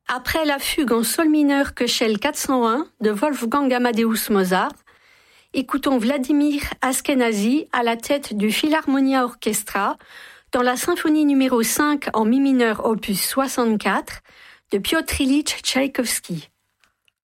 Après la fugue en sol mineur Köchel 401 de Wolfgang Amadeus Mozart, écoutons Vladimir Ashkenazy à la tête du Philharmonia Orchestra dans la symphonie numéro 5 en mi mineur opus 64 de Piotr Ilyich Tchaïkovski.